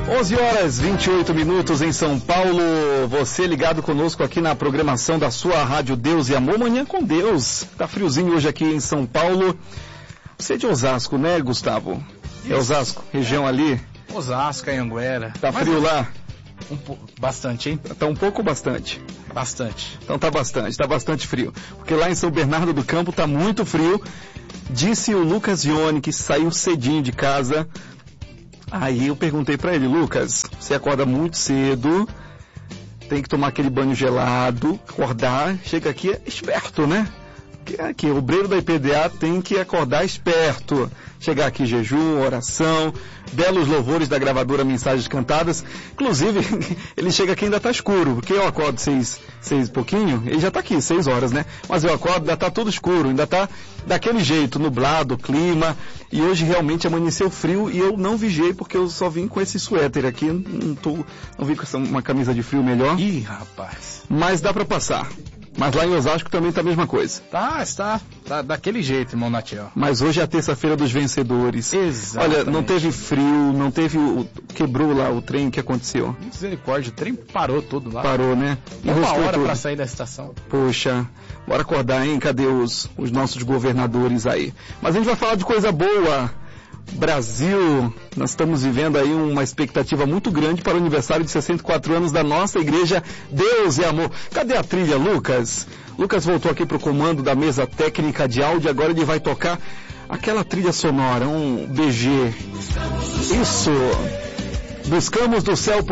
11h28 em São Paulo, você ligado conosco aqui na programação da sua Rádio Deus e Amor, Manhã com Deus. Tá friozinho hoje aqui em São Paulo. Você é de Osasco, né, Gustavo? Isso. É Osasco, região ali? Osasco, Anhanguera. Tá frio lá? Bastante, hein? Tá um pouco ou bastante? Bastante. Então tá bastante frio. Porque lá em São Bernardo do Campo tá muito frio. Disse o Lucas Ione, que saiu cedinho de casa. Aí eu perguntei pra ele, Lucas, você acorda muito cedo, tem que tomar aquele banho gelado, acordar, chega aqui é esperto, né? Aqui, o obreiro da IPDA tem que acordar esperto. Chegar aqui jejum, oração, belos louvores da gravadora Mensagens Cantadas. Inclusive, ele chega aqui e ainda tá escuro, porque eu acordo seis e pouquinho, ele já tá aqui, 6 horas, né? Mas eu acordo, ainda tá tudo escuro, ainda tá daquele jeito, nublado, clima. E hoje realmente amanheceu frio e eu não vigiei porque eu só vim com esse suéter aqui, não vim com uma camisa de frio melhor. Ih, rapaz. Mas dá pra passar. Mas lá em Osasco também tá a mesma coisa. Tá daquele jeito, irmão Natiel. Mas hoje é a terça-feira dos vencedores. Exatamente. Olha, não teve frio, não teve quebrou lá o trem, o que aconteceu? Misericórdia, o trem parou todo lá. Parou, né? Uma hora pra sair da estação. Poxa, bora acordar, hein? Cadê os nossos governadores aí? Mas a gente vai falar de coisa boa. Brasil, nós estamos vivendo aí uma expectativa muito grande para o aniversário de 64 anos da nossa igreja Deus e Amor. Cadê a trilha, Lucas? Lucas voltou aqui para o comando da mesa técnica de áudio, agora ele vai tocar aquela trilha sonora, um BG. Isso! Buscamos do céu